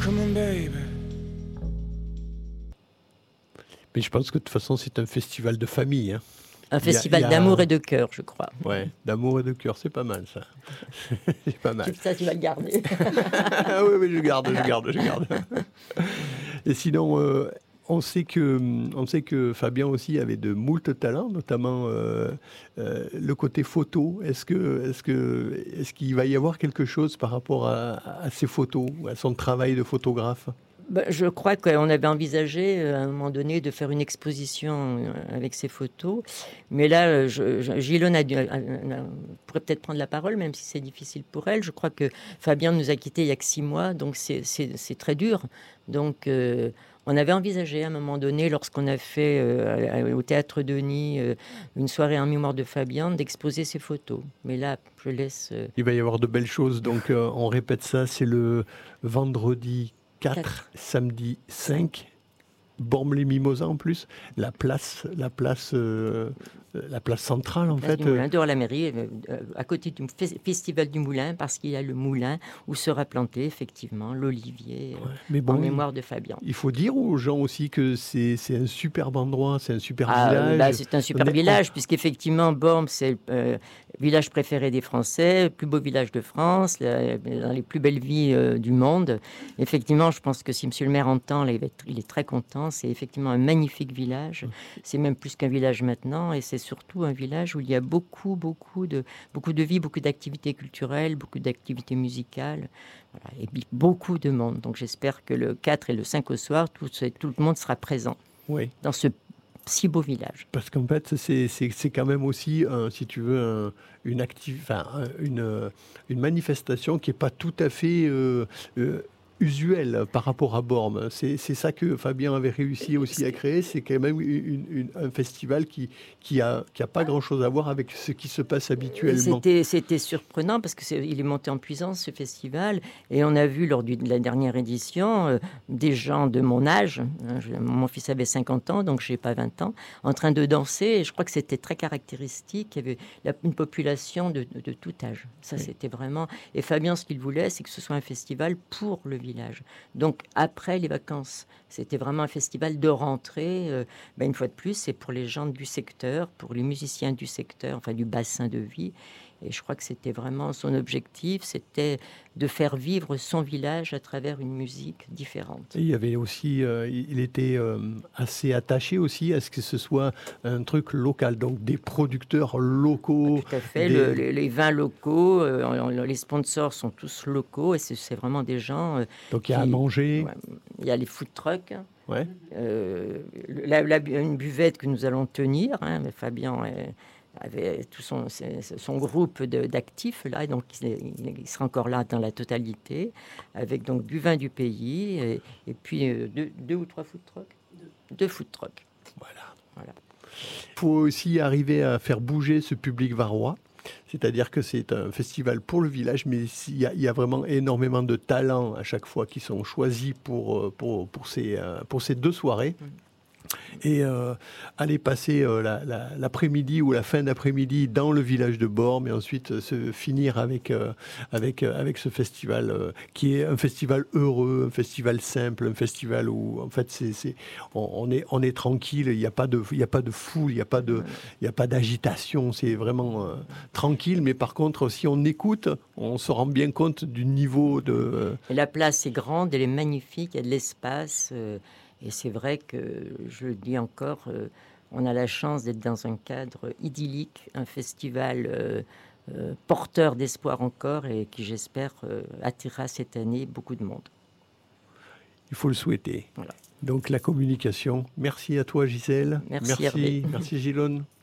Come on, baby. Mais je pense que de toute façon, c'est un festival de famille. Hein. Un festival d'amour et de cœur, je crois. Ouais, d'amour et de cœur, c'est pas mal ça. C'est pas mal. Ça, tu vas le garder. Oui, je garde. Et sinon, on sait que Fabien aussi avait de moult talents, notamment le côté photo. Est-ce qu'il va y avoir quelque chose par rapport à ses photos, à son travail de photographe? Je crois qu'on avait envisagé à un moment donné de faire une exposition avec ces photos. Mais là, Gilonne pourrait peut-être prendre la parole, même si c'est difficile pour elle. Je crois que Fabien nous a quittés il y a que 6 mois, donc c'est très dur. Donc on avait envisagé à un moment donné, lorsqu'on a fait au Théâtre Denis une soirée en mémoire de Fabien, d'exposer ses photos. Mais là, je laisse... Il va y avoir de belles choses. Donc on répète ça, c'est le vendredi 4, samedi 5, Bormes-les-Mimosas en plus, la place centrale en fait. Du Moulin, dehors la mairie, à côté du festival du Moulin, parce qu'il y a le moulin où sera planté effectivement l'olivier en mémoire de Fabien. Il faut dire aux gens aussi que c'est un superbe endroit, c'est un super village. Là, c'est un super village, puisqu'effectivement Bormes, c'est le village préféré des Français, le plus beau village de France, dans les plus belles villes du monde. Effectivement, je pense que si monsieur le maire entend, là, il est très content. C'est effectivement un magnifique village. C'est même plus qu'un village maintenant, et c'est surtout un village où il y a beaucoup de vie, beaucoup d'activités culturelles, beaucoup d'activités musicales, voilà, et beaucoup de monde. Donc j'espère que le 4 et le 5 au soir, tout le monde sera présent dans ce si beau village. Parce qu'en fait, c'est quand même aussi, si tu veux, une manifestation qui n'est pas tout à fait usuel par rapport à Bormes. C'est ça que Fabien avait réussi aussi à créer, c'est quand même un festival qui a pas grand-chose à voir avec ce qui se passe habituellement. C'était surprenant parce qu'il est monté en puissance, ce festival, et on a vu lors de la dernière édition des gens de mon âge, mon fils avait 50 ans, donc je n'ai pas 20 ans, en train de danser, et je crois que c'était très caractéristique. Il y avait une population de tout âge. Ça, c'était vraiment... Et Fabien, ce qu'il voulait, c'est que ce soit un festival pour le village. Donc, après les vacances, c'était vraiment un festival de rentrée. Une fois de plus, c'est pour les gens du secteur, pour les musiciens du secteur, enfin du bassin de vie. Et je crois que c'était vraiment son objectif, c'était de faire vivre son village à travers une musique différente. Et il y avait aussi, il était assez attaché aussi à ce que ce soit un truc local, donc des producteurs locaux. Tout à fait, les vins locaux, les sponsors sont tous locaux et c'est vraiment des gens... donc il y a à manger. Ouais, il y a les food trucks. Ouais. Une buvette que nous allons tenir, Fabien avait tout son groupe d'actifs là, donc il sera encore là dans la totalité, avec donc du vin du pays et puis 2 ou 3 food trucks. 2 food trucks. Voilà. Il faut aussi arriver à faire bouger ce public varois. C'est-à-dire que c'est un festival pour le village, mais il y a vraiment énormément de talents à chaque fois qui sont choisis pour ces 2 soirées. Et aller passer l'après-midi ou la fin d'après-midi dans le village de Bormes et ensuite se finir avec ce festival qui est un festival heureux, un festival simple, un festival où en fait on est tranquille, il n'y a pas de foule, il n'y a pas d'agitation, c'est vraiment tranquille, mais par contre si on écoute, on se rend bien compte du niveau de... Et la place est grande, elle est magnifique, il y a de l'espace... Et c'est vrai que, je le dis encore, on a la chance d'être dans un cadre idyllique, un festival porteur d'espoir encore et qui, j'espère, attirera cette année beaucoup de monde. Il faut le souhaiter. Voilà. Donc la communication. Merci à toi, Gisèle. Merci Hervé. Merci Gilonne.